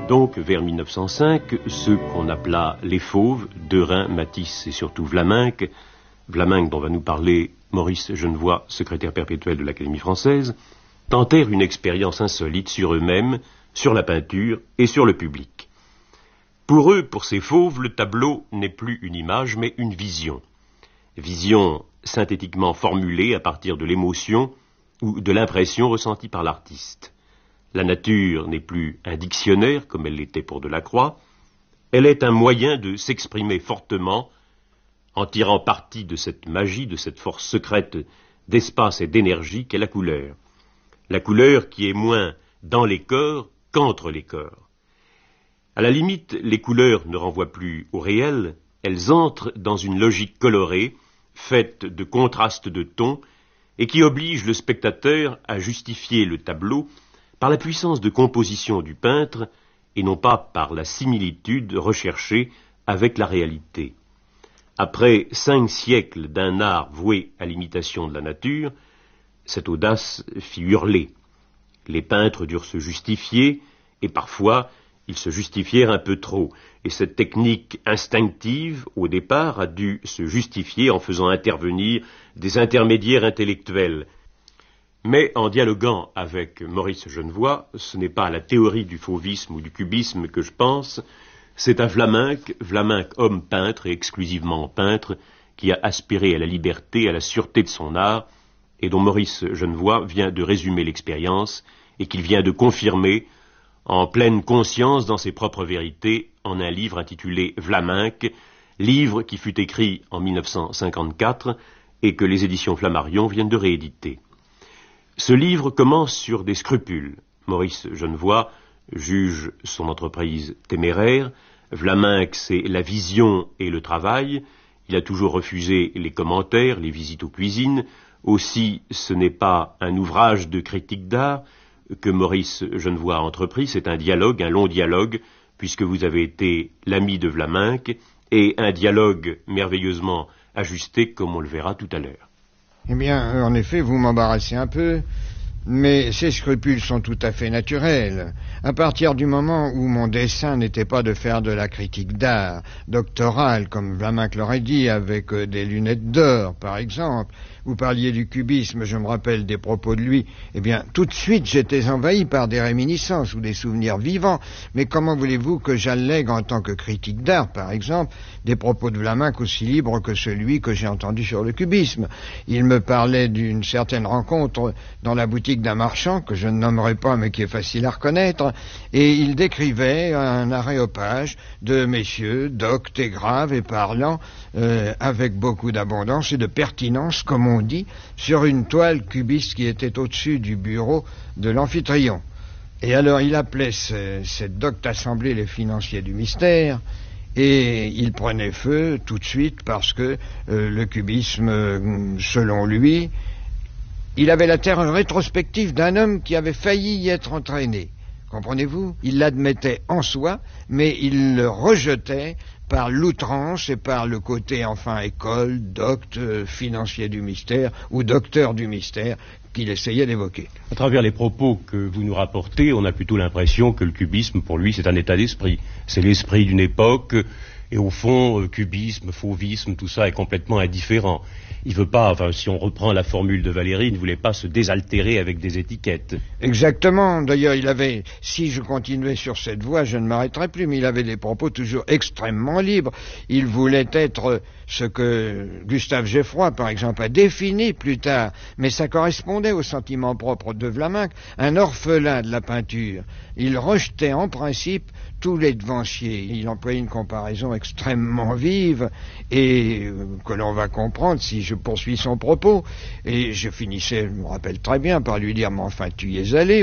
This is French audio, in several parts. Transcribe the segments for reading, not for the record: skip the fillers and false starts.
Donc, vers 1905, ceux qu'on appela les Fauves, Derain, Matisse et surtout Vlaminck dont va nous parler Maurice Genevoix, secrétaire perpétuel de l'Académie française, tentèrent une expérience insolite sur eux-mêmes, sur la peinture et sur le public. Pour eux, pour ces Fauves, le tableau n'est plus une image, mais une vision. Vision synthétiquement formulée à partir de l'émotion ou de l'impression ressentie par l'artiste. La nature n'est plus un dictionnaire, comme elle l'était pour Delacroix, elle est un moyen de s'exprimer fortement, en tirant parti de cette magie, de cette force secrète d'espace et d'énergie qu'est la couleur. La couleur qui est moins dans les corps qu'entre les corps. À la limite, les couleurs ne renvoient plus au réel, elles entrent dans une logique colorée, faite de contrastes de tons, et qui oblige le spectateur à justifier le tableau par la puissance de composition du peintre, et non pas par la similitude recherchée avec la réalité. Après 5 siècles d'un art voué à l'imitation de la nature, cette audace fit hurler. Les peintres durent se justifier, et parfois ils se justifièrent un peu trop, et cette technique instinctive, au départ, a dû se justifier en faisant intervenir des intermédiaires intellectuels. Mais en dialoguant avec Maurice Genevoix, ce n'est pas à la théorie du fauvisme ou du cubisme que je pense, c'est à Vlaminck, homme peintre et exclusivement peintre, qui a aspiré à la liberté, à la sûreté de son art, et dont Maurice Genevoix vient de résumer l'expérience, et qu'il vient de confirmer en pleine conscience dans ses propres vérités, en un livre intitulé Vlaminck, livre qui fut écrit en 1954 et que les éditions Flammarion viennent de rééditer. Ce livre commence sur des scrupules. Maurice Genevoix juge son entreprise téméraire. Vlaminck, c'est la vision et le travail. Il a toujours refusé les commentaires, les visites aux cuisines. Aussi, ce n'est pas un ouvrage de critique d'art que Maurice Genevoix a entrepris, c'est un dialogue, un long dialogue, puisque vous avez été l'ami de Vlaminck, et un dialogue merveilleusement ajusté, comme on le verra tout à l'heure. Eh bien, en effet, vous m'embarrassez un peu, mais ces scrupules sont tout à fait naturels. À partir du moment où mon dessein n'était pas de faire de la critique d'art, doctorale, comme Vlaminck l'aurait dit, avec des lunettes d'or, par exemple. Vous parliez du cubisme, je me rappelle des propos de lui. Eh bien, tout de suite, j'étais envahi par des réminiscences ou des souvenirs vivants. Mais comment voulez-vous que j'allègue en tant que critique d'art, par exemple, des propos de Vlaminck aussi libres que celui que j'ai entendu sur le cubisme? Il me parlait d'une certaine rencontre dans la boutique d'un marchand, que je ne nommerai pas, mais qui est facile à reconnaître, et il décrivait un aréopage de messieurs, doctes et graves et parlant, avec beaucoup d'abondance et de pertinence, comme on dit, sur une toile cubiste qui était au-dessus du bureau de l'amphitryon. Et alors il appelait cette docte assemblée les financiers du mystère, et il prenait feu tout de suite parce que le cubisme, selon lui, il avait la terreur rétrospective d'un homme qui avait failli y être entraîné. Comprenez-vous? Il l'admettait en soi, mais il le rejetait par l'outrance et par le côté, enfin, école, docte, financier du mystère ou docteur du mystère qu'il essayait d'évoquer. À travers les propos que vous nous rapportez, on a plutôt l'impression que le cubisme, pour lui, c'est un état d'esprit. C'est l'esprit d'une époque, et au fond, cubisme, fauvisme, tout ça est complètement indifférent. Il veut pas, enfin, si on reprend la formule de Valéry, il ne voulait pas se désaltérer avec des étiquettes. Exactement. D'ailleurs, il avait, si je continuais sur cette voie, je ne m'arrêterais plus, mais il avait des propos toujours extrêmement libres. Il voulait être ce que Gustave Geffroy, par exemple, a défini plus tard, mais ça correspondait au sentiment propre de Vlaminck, un orphelin de la peinture. Il rejetait en principe tous les devanciers. Il employait une comparaison extrêmement vive et que l'on va comprendre si je poursuis son propos. Et je finissais, je me rappelle très bien, par lui dire « Mais enfin, tu y es allé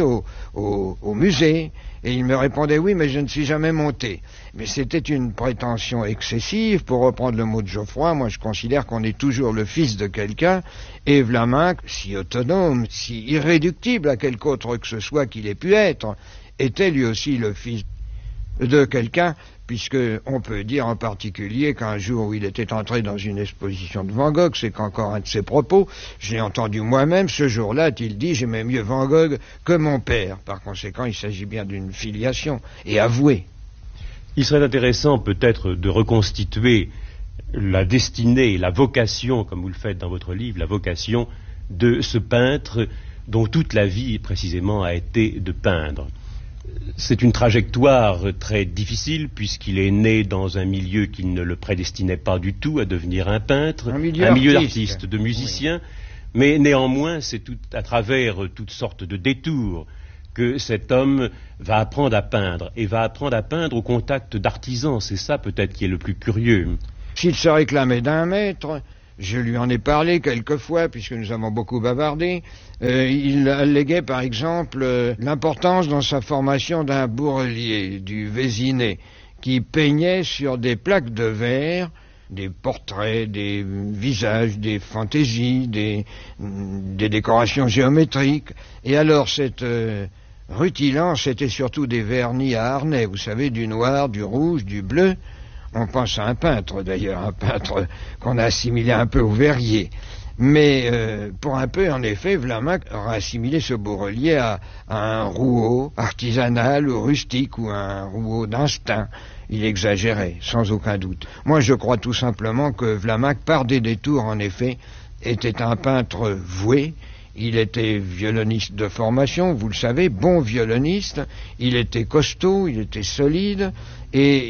au musée ?» Et il me répondait « Oui, mais je ne suis jamais monté. » Mais c'était une prétention excessive. Pour reprendre le mot de Geoffroy, moi je considère qu'on est toujours le fils de quelqu'un, et Vlaminck, si autonome, si irréductible à quelque autre que ce soit qu'il ait pu être, était lui aussi le fils de quelqu'un, puisque on peut dire en particulier qu'un jour où il était entré dans une exposition de Van Gogh, c'est qu'encore un de ses propos, j'ai entendu moi-même, ce jour-là, a-t-il dit, j'aimais mieux Van Gogh que mon père. Par conséquent, il s'agit bien d'une filiation, et avouée. Il serait intéressant peut-être de reconstituer la destinée, la vocation, comme vous le faites dans votre livre, la vocation de ce peintre dont toute la vie précisément a été de peindre. C'est une trajectoire très difficile puisqu'il est né dans un milieu qui ne le prédestinait pas du tout à devenir un peintre, un milieu d'artiste, de musicien, oui. Mais néanmoins c'est tout à travers toutes sortes de détours que cet homme va apprendre à peindre, et va apprendre à peindre au contact d'artisans. C'est ça peut-être qui est le plus curieux. S'il se réclamait d'un maître, je lui en ai parlé quelquefois, puisque nous avons beaucoup bavardé, il alléguait par exemple l'importance dans sa formation d'un bourrelier, du Vésinet, qui peignait sur des plaques de verre des portraits, des visages, des fantaisies, des décorations géométriques. Et alors cette rutilance, c'était surtout des vernis à harnais, vous savez, du noir, du rouge, du bleu. On pense à un peintre d'ailleurs, un peintre qu'on a assimilé un peu au verrier. Mais pour un peu, en effet, Vlaminck aurait assimilé ce bourrelier à un rouleau artisanal ou rustique ou un rouleau d'instinct. Il exagérait, sans aucun doute. Moi, je crois tout simplement que Vlaminck, par des détours, en effet, était un peintre voué. Il était violoniste de formation, vous le savez, bon violoniste. Il était costaud, il était solide, et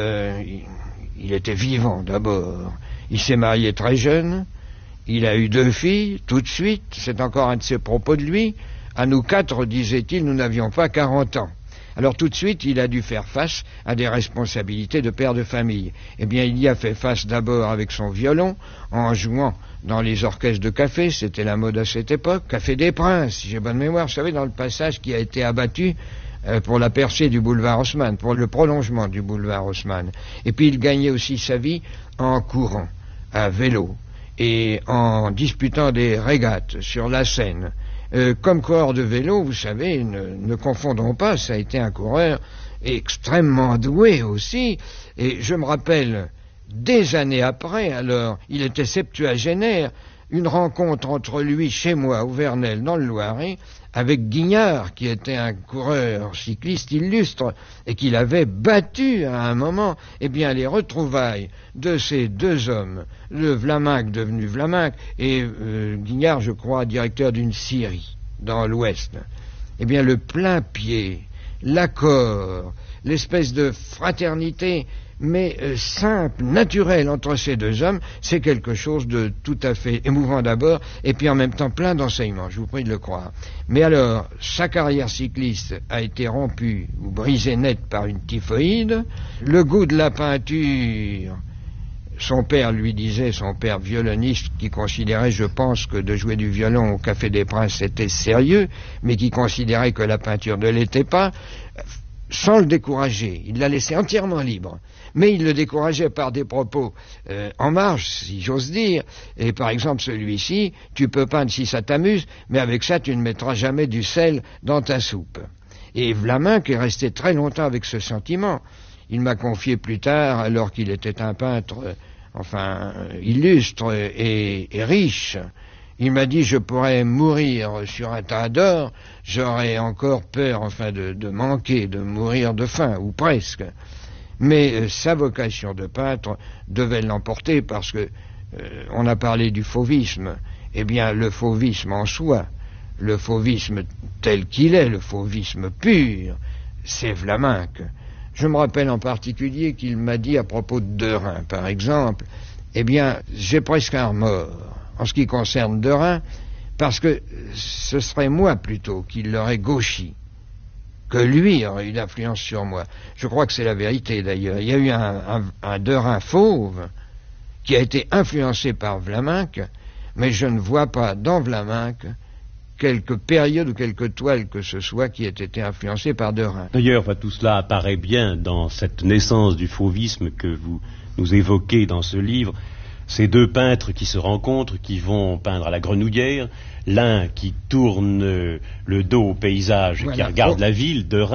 il était vivant d'abord. Il s'est marié très jeune. Il a eu 2 filles, tout de suite. C'est encore un de ses propos de lui. À nous 4, disait-il, nous n'avions pas 40 ans. Alors tout de suite, il a dû faire face à des responsabilités de père de famille. Eh bien, il y a fait face d'abord avec son violon, en jouant dans les orchestres de café, c'était la mode à cette époque, Café des Princes, si j'ai bonne mémoire, vous savez, dans le passage qui a été abattu pour la percée du boulevard Haussmann, pour le prolongement du boulevard Haussmann. Et puis il gagnait aussi sa vie en courant, à vélo, et en disputant des régates sur la Seine. Comme coureur de vélo, vous savez, ne confondons pas, ça a été un coureur extrêmement doué aussi, et je me rappelle, des années après, alors, il était septuagénaire, une rencontre entre lui, chez moi, au Vernel, dans le Loiret, avec Guignard, qui était un coureur cycliste illustre, et qu'il avait battu à un moment. Eh bien, les retrouvailles de ces 2 hommes, le Vlaminck devenu Vlaminck, et Guignard, je crois, directeur d'une scierie, dans l'Ouest. Eh bien, le plein pied, l'accord, l'espèce de fraternité, mais simple, naturel entre ces 2 hommes, c'est quelque chose de tout à fait émouvant d'abord, et puis en même temps plein d'enseignements, je vous prie de le croire. Mais alors, sa carrière cycliste a été rompue ou brisée net par une typhoïde, le goût de la peinture, son père lui disait, son père violoniste, qui considérait, je pense, que de jouer du violon au Café des Princes c'était sérieux, mais qui considérait que la peinture ne l'était pas, sans le décourager, il l'a laissé entièrement libre. Mais il le décourageait par des propos en marge, si j'ose dire. Et par exemple, celui-ci, tu peux peindre si ça t'amuse, mais avec ça, tu ne mettras jamais du sel dans ta soupe. Et Vlaminck est resté très longtemps avec ce sentiment. Il m'a confié plus tard, alors qu'il était un peintre, illustre et riche, il m'a dit, je pourrais mourir sur un tas d'or, j'aurais encore peur, de manquer, de mourir de faim, ou presque. Mais sa vocation de peintre devait l'emporter parce que on a parlé du fauvisme. Eh bien, le fauvisme en soi, le fauvisme tel qu'il est, le fauvisme pur, c'est Vlaminck. Je me rappelle en particulier qu'il m'a dit à propos de Derain, par exemple, eh bien, j'ai presque un remords en ce qui concerne Derain, parce que ce serait moi plutôt qui l'aurais gauchi, que lui aurait eu d'influence sur moi. Je crois que c'est la vérité d'ailleurs. Il y a eu un Derain fauve qui a été influencé par Vlaminck, mais je ne vois pas dans Vlaminck quelque période ou quelque toile que ce soit qui ait été influencée par Derain. D'ailleurs, tout cela apparaît bien dans cette naissance du fauvisme que vous nous évoquez dans ce livre. Ces 2 peintres qui se rencontrent, qui vont peindre à la Grenouillère, l'un qui tourne le dos au paysage, voilà, qui regarde la ville, Derain,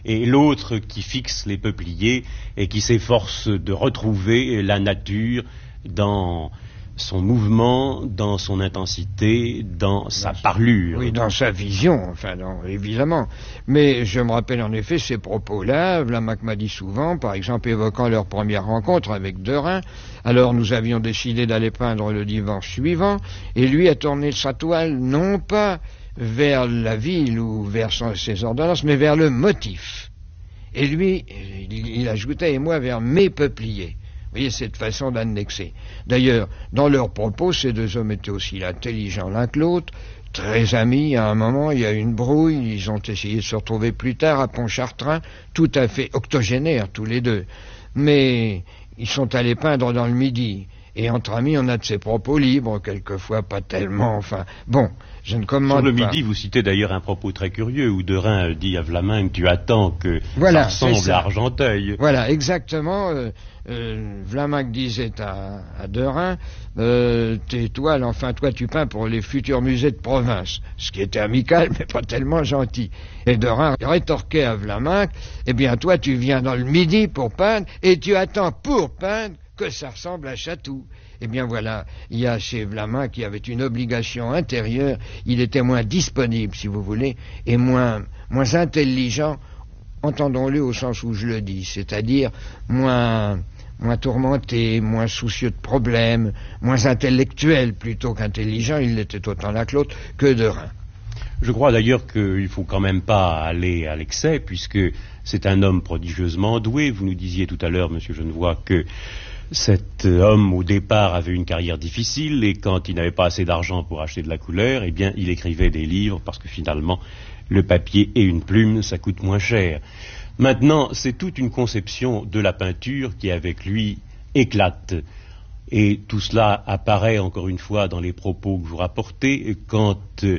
et l'autre qui fixe les peupliers et qui s'efforce de retrouver la nature dans son mouvement, dans son intensité, dans sa parlure. Oui, dans sa vision, enfin, évidemment. Mais je me rappelle en effet ces propos-là, Vlaminck m'a dit souvent, par exemple évoquant leur première rencontre avec Derain. Alors nous avions décidé d'aller peindre le dimanche suivant, et lui a tourné sa toile non pas vers la ville ou vers ses ordonnances, mais vers le motif. Et lui, il ajoutait, et moi vers mes peupliers. Vous voyez, cette façon d'annexer. D'ailleurs, dans leurs propos, ces deux hommes étaient aussi intelligents l'un que l'autre, très amis. À un moment, il y a eu une brouille, ils ont essayé de se retrouver plus tard à Pontchartrain, tout à fait octogénaires tous les deux. Mais ils sont allés peindre dans le Midi. Et entre amis, on a de ces propos libres, quelquefois pas tellement, enfin... Bon, je ne commande pas. Sur le Midi, vous citez d'ailleurs un propos très curieux, où Derain dit à Vlaminck, tu attends que voilà, ça ressemble à Argenteuil. Voilà, exactement. Vlaminck disait à Derain, tes toiles, enfin toi tu peins pour les futurs musées de province, ce qui était amical, mais pas tellement gentil. Et Derain rétorquait à Vlaminck, eh bien toi tu viens dans le Midi pour peindre, et tu attends pour peindre que ça ressemble à Chatou. Eh bien voilà, il y a chez Vlaminck qui avait une obligation intérieure, il était moins disponible, si vous voulez, et moins intelligent, entendons-le au sens où je le dis, c'est-à-dire moins tourmenté, moins soucieux de problèmes, moins intellectuel plutôt qu'intelligent, il l'était autant l'un que l'autre, que Derain. Je crois d'ailleurs qu'il ne faut quand même pas aller à l'excès, puisque c'est un homme prodigieusement doué. Vous nous disiez tout à l'heure, monsieur Genevoix, que cet homme, au départ, avait une carrière difficile, et quand il n'avait pas assez d'argent pour acheter de la couleur, eh bien, il écrivait des livres, parce que finalement, le papier et une plume, ça coûte moins cher. Maintenant, c'est toute une conception de la peinture qui, avec lui, éclate. Et tout cela apparaît, encore une fois, dans les propos que vous rapportez, quand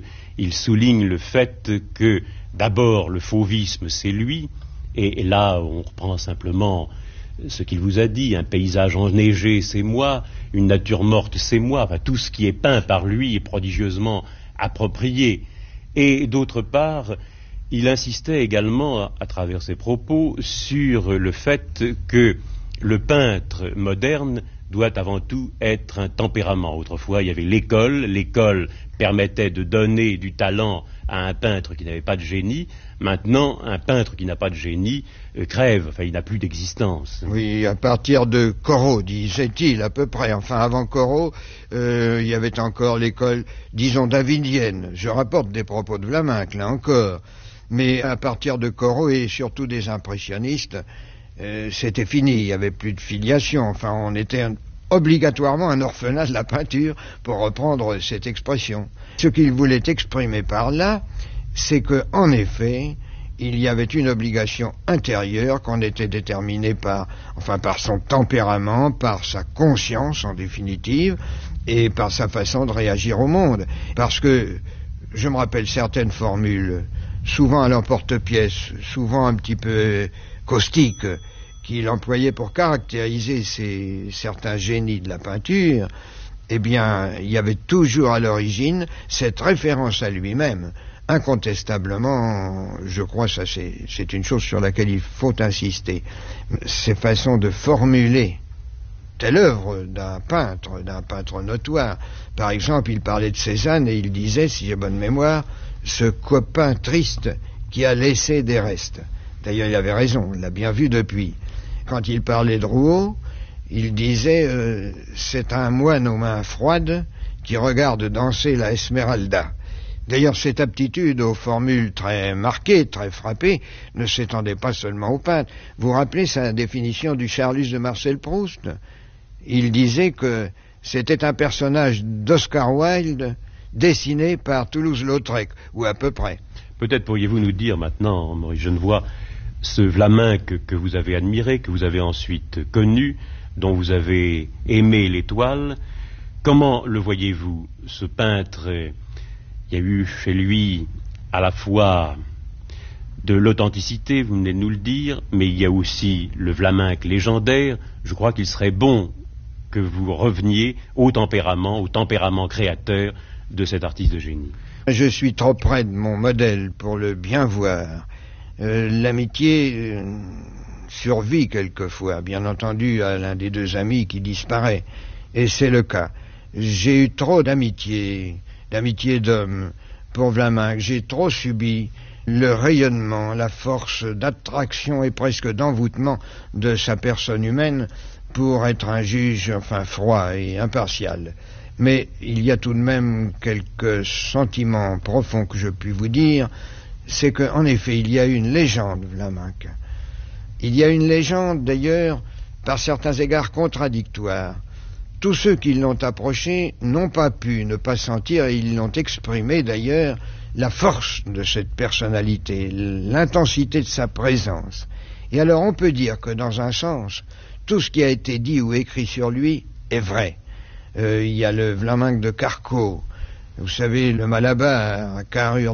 il souligne le fait que, d'abord, le fauvisme, c'est lui, et là, on reprend simplement ce qu'il vous a dit, un paysage enneigé, c'est moi, une nature morte, c'est moi, enfin, tout ce qui est peint par lui est prodigieusement approprié. Et d'autre part, il insistait également, à travers ses propos, sur le fait que le peintre moderne doit avant tout être un tempérament. Autrefois, il y avait l'école permettait de donner du talent à un peintre qui n'avait pas de génie. Maintenant, un peintre qui n'a pas de génie crève, enfin, il n'a plus d'existence. Oui, à partir de Corot, disait-il, à peu près. Enfin, avant Corot, il y avait encore l'école, disons, davidienne. Je rapporte des propos de Vlaminck, là encore. Mais à partir de Corot et surtout des impressionnistes, c'était fini, il n'y avait plus de filiation. Enfin, on était obligatoirement un orphelinat de la peinture, pour reprendre cette expression. Ce qu'il voulait exprimer par là, c'est que, en effet, il y avait une obligation intérieure qu'on était déterminé par son tempérament, par sa conscience en définitive, et par sa façon de réagir au monde. Parce que, je me rappelle certaines formules, souvent à l'emporte-pièce, souvent un petit peu caustiques, qu'il employait pour caractériser certains génies de la peinture. Eh bien, il y avait toujours à l'origine cette référence à lui-même. Incontestablement, je crois, ça c'est une chose sur laquelle il faut insister. Ces façons de formuler telle œuvre d'un peintre notoire. Par exemple, il parlait de Cézanne et il disait, si j'ai bonne mémoire, ce copain triste qui a laissé des restes. D'ailleurs, il avait raison, on l'a bien vu depuis. Quand il parlait de Rouault, il disait c'est un moine aux mains froides qui regarde danser la Esmeralda. D'ailleurs, cette aptitude aux formules très marquées, très frappées, ne s'étendait pas seulement aux peintres. Vous vous rappelez sa définition du Charlus de Marcel Proust? Il disait que c'était un personnage d'Oscar Wilde dessiné par Toulouse-Lautrec, ou à peu près. Peut-être pourriez-vous nous dire maintenant, Maurice Genevoix, ce Vlaminck que vous avez admiré, que vous avez ensuite connu, dont vous avez aimé l'étoile, comment le voyez-vous, ce peintre? Il y a eu chez lui à la fois de l'authenticité, vous venez de nous le dire, mais il y a aussi le Vlaminck légendaire. Je crois qu'il serait bon que vous reveniez au tempérament créateur de cet artiste de génie. Je suis trop près de mon modèle pour le bien voir. l'amitié survit quelquefois, bien entendu, à l'un des deux amis qui disparaît. Et c'est le cas. J'ai eu trop d'amitié d'homme pour Vlaminck. J'ai trop subi le rayonnement, la force d'attraction et presque d'envoûtement de sa personne humaine pour être un juge, froid et impartial. Mais il y a tout de même quelques sentiments profonds que je puis vous dire. C'est qu'en effet, il y a une légende, Vlaminck. Il y a une légende, d'ailleurs, par certains égards contradictoires. Tous ceux qui l'ont approché n'ont pas pu ne pas sentir, et ils l'ont exprimé d'ailleurs, la force de cette personnalité, l'intensité de sa présence. Et alors on peut dire que dans un sens, tout ce qui a été dit ou écrit sur lui est vrai. Il y a le Vlaminck de Carquot, vous savez, le Malabar, à carrure